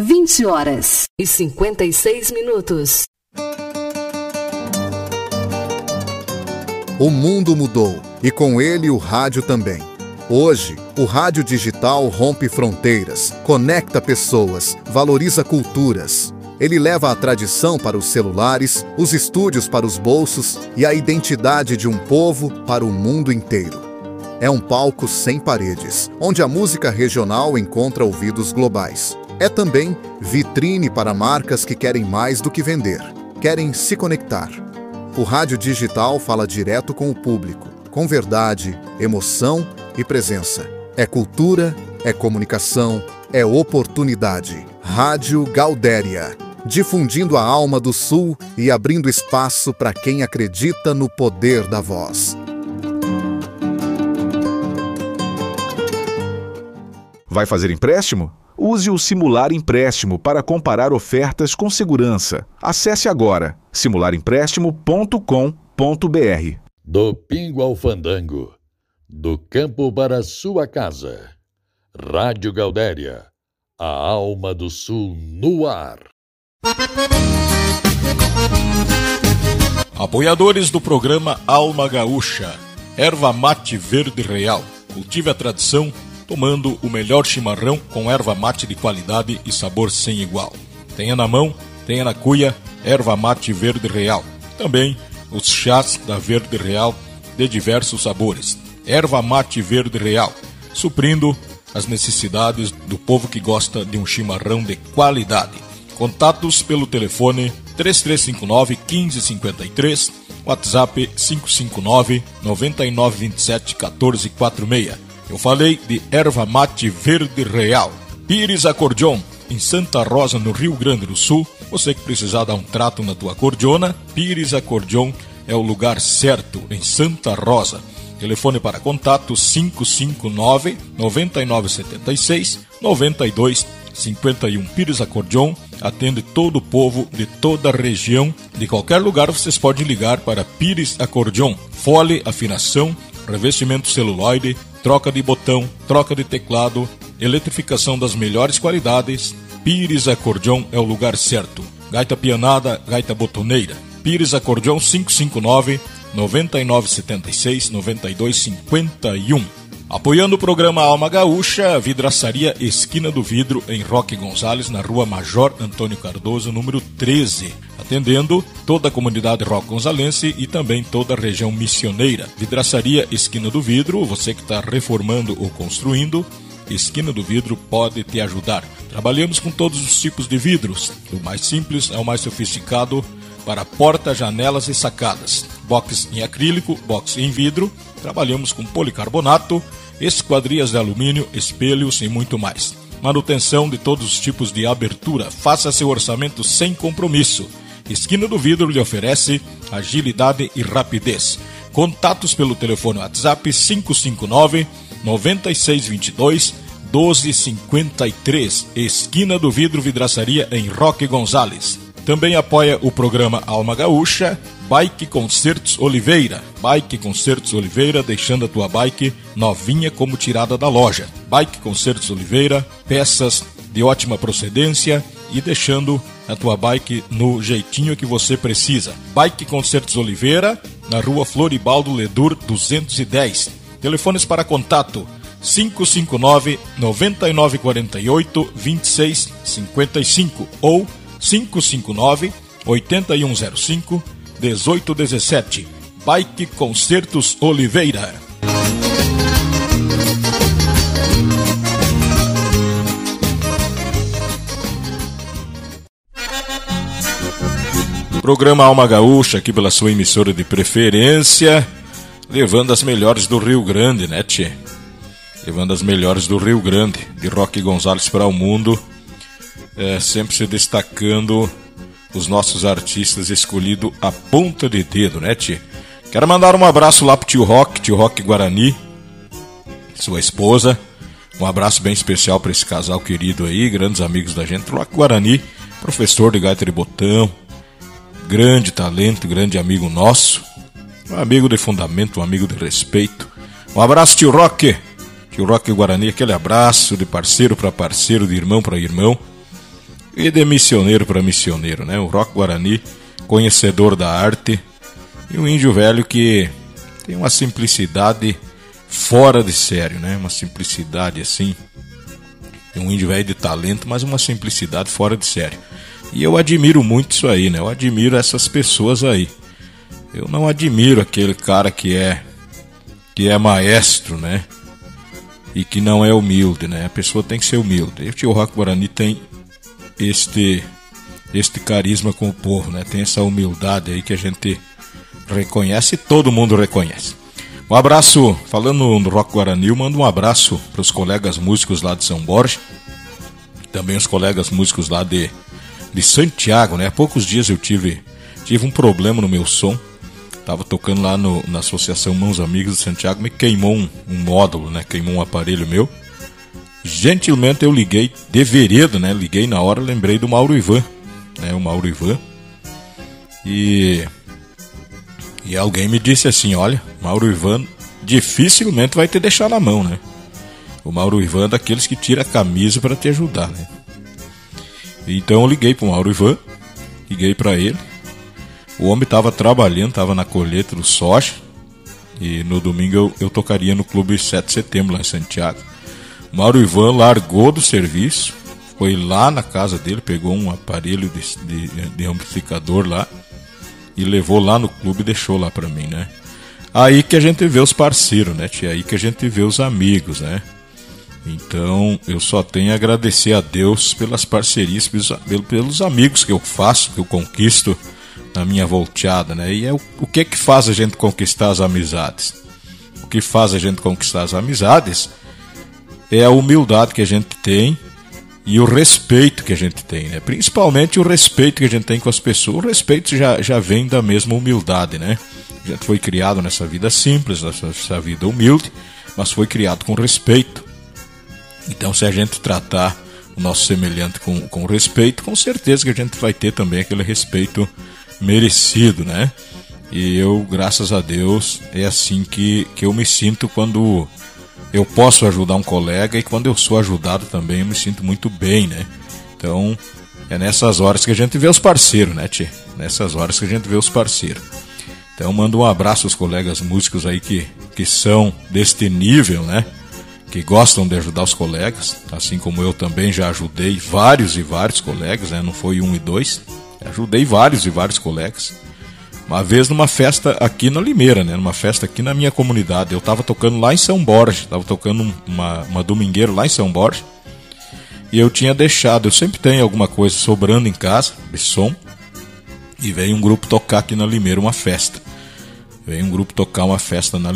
20h56. O mundo mudou e com ele o rádio também. Hoje, o rádio digital rompe fronteiras, conecta pessoas, valoriza culturas. Ele leva a tradição para os celulares, os estúdios para os bolsos e a identidade de um povo para o mundo inteiro. É um palco sem paredes, onde a música regional encontra ouvidos globais. É também vitrine para marcas que querem mais do que vender, querem se conectar. O rádio digital fala direto com o público, com verdade, emoção e presença. É cultura, é comunicação, é oportunidade. Rádio Gaudéria, difundindo a alma do Sul e abrindo espaço para quem acredita no poder da voz. Vai fazer empréstimo? Use o Simular Empréstimo para comparar ofertas com segurança. Acesse agora simularempréstimo.com.br. Do Pingo ao Fandango, do campo para a sua casa. Rádio Gaudéria, a alma do Sul no ar. Apoiadores do programa Alma Gaúcha. Erva mate verde real. Cultive a tradição tomando o melhor chimarrão com erva mate de qualidade e sabor sem igual. Tenha na mão, tenha na cuia, erva mate verde real. Também os chás da Verde Real de diversos sabores. Erva mate verde real, suprindo as necessidades do povo que gosta de um chimarrão de qualidade. Contatos pelo telefone 3359-1553, WhatsApp 559-9927-1446. Eu falei de erva mate verde real. Pires Acordeon, em Santa Rosa, no Rio Grande do Sul. Você que precisar dar um trato na tua acordeona, Pires Acordeon é o lugar certo, em Santa Rosa. Telefone para contato 559-9976-9251. Pires Acordeon atende todo o povo de toda a região. De qualquer lugar vocês podem ligar para Pires Acordeon. Fole, afinação, revestimento celuloide, troca de botão, troca de teclado, eletrificação das melhores qualidades. Pires Acordeon é o lugar certo. Gaita pianada, gaita botoneira. Pires Acordeon 559-9976-9251. Apoiando o programa Alma Gaúcha, Vidraçaria Esquina do Vidro, em Roque Gonzales, na rua Major Antônio Cardoso, número 13. Atendendo toda a comunidade roque-gonzalense e também toda a região missioneira. Vidraçaria Esquina do Vidro, você que está reformando ou construindo, Esquina do Vidro pode te ajudar. Trabalhamos com todos os tipos de vidros, do mais simples ao mais sofisticado, para portas, janelas e sacadas. Box em acrílico, box em vidro. Trabalhamos com policarbonato, esquadrias de alumínio, espelhos e muito mais. Manutenção de todos os tipos de abertura. Faça seu orçamento sem compromisso. Esquina do Vidro lhe oferece agilidade e rapidez. Contatos pelo telefone WhatsApp 559-9622-1253. Esquina do Vidro, Vidraçaria, em Roque Gonzales. Também apoia o programa Alma Gaúcha, Bike Concertos Oliveira. Bike Concertos Oliveira, deixando a tua bike novinha como tirada da loja. Bike Concertos Oliveira, peças de ótima procedência e deixando a tua bike no jeitinho que você precisa. Bike Concertos Oliveira, na rua Floribaldo Ledur 210. Telefones para contato 559-9948-2655 ou 559-8105-1817. Bike Concertos Oliveira. Programa Alma Gaúcha, aqui pela sua emissora de preferência, levando as melhores do Rio Grande, né, tchê? Levando as melhores do Rio Grande, de Roque Gonzales para o mundo. Sempre se destacando os nossos artistas escolhidos a ponta de dedo, né, tchê? Quero mandar um abraço lá pro tio Roque Guarani, sua esposa. Um abraço bem especial para esse casal querido aí, grandes amigos da gente. Roque Guarani, professor de gaita de botão, grande talento, grande amigo nosso, um amigo de fundamento, um amigo de respeito. Um abraço, tio Roque Guarani, aquele abraço de parceiro para parceiro, de irmão para irmão. E de missioneiro para missioneiro, né? O Rock Guarani, conhecedor da arte, e um índio velho que tem uma simplicidade fora de sério, né? Uma simplicidade assim, um índio velho de talento, mas uma simplicidade fora de sério. E eu admiro muito isso aí, né? Eu admiro essas pessoas aí. Eu não admiro aquele cara que é maestro, né? E que não é humilde, né? A pessoa tem que ser humilde. E o Rock Guarani tem este carisma com o povo, né? Tem essa humildade aí que a gente reconhece e todo mundo reconhece. Um abraço, falando no Rock Guarani, eu mando um abraço para os colegas músicos lá de São Borja, também os colegas músicos lá de Santiago, né? Há poucos dias eu tive um problema no meu som. Tava tocando lá na Associação Mãos Amigas de Santiago, me queimou um módulo, né? Queimou um aparelho meu. Gentilmente eu liguei de vereda, né? Liguei na hora, lembrei do Mauro Ivan, né? O Mauro Ivan. E alguém me disse assim, olha, Mauro Ivan dificilmente vai te deixar na mão, né? O Mauro Ivan é daqueles que tira a camisa para te ajudar, né? Então eu liguei pro Mauro Ivan, liguei para ele. O homem estava trabalhando, estava na colheita do soja. E no domingo eu tocaria no Clube 7 de Setembro, lá em Santiago. O Mauro Ivan largou do serviço, foi lá na casa dele, pegou um aparelho de amplificador lá e levou lá no clube e deixou lá pra mim, né? Aí que a gente vê os parceiros, né, tia? Aí que a gente vê os amigos, né? Então eu só tenho a agradecer a Deus pelas parcerias, pelos amigos que eu faço, que eu conquisto na minha volteada, né? E é o que faz a gente conquistar as amizades? O que faz a gente conquistar as amizades é a humildade que a gente tem e o respeito que a gente tem, né? Principalmente o respeito que a gente tem com as pessoas. O respeito já vem da mesma humildade, né? A gente foi criado nessa vida simples, nessa vida humilde, mas foi criado com respeito. Então, se a gente tratar o nosso semelhante com respeito, com certeza que a gente vai ter também aquele respeito merecido, né? E eu, graças a Deus, é assim que eu me sinto quando eu posso ajudar um colega, e quando eu sou ajudado também eu me sinto muito bem, né? Então, é nessas horas que a gente vê os parceiros, né, tchê? Nessas horas que a gente vê os parceiros. Então, mando um abraço aos colegas músicos aí que são deste nível, né? Que gostam de ajudar os colegas, assim como eu também já ajudei vários e vários colegas, né? Não foi um e dois, ajudei vários e vários colegas. Uma vez numa festa aqui na Limeira, né? Numa festa aqui na minha comunidade. Eu tava tocando lá em São Borja. Tava tocando uma domingueira lá em São Borja. E eu tinha deixado, eu sempre tenho alguma coisa sobrando em casa, de som. E veio um grupo tocar aqui na Limeira uma festa. Veio um grupo tocar uma festa na